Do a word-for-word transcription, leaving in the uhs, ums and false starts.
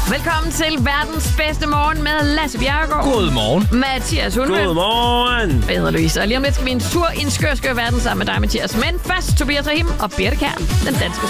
Velkommen til verdens bedste morgen med Lasse Bjerregaard. Godmorgen. Mathias Hundved. Godmorgen. Jeg hedder Louise, og lige om lidt skal vi en tur i en skør, skør verden sammen med dig, Mathias. Men først Tobias Rahim og Birte Kjær, den danske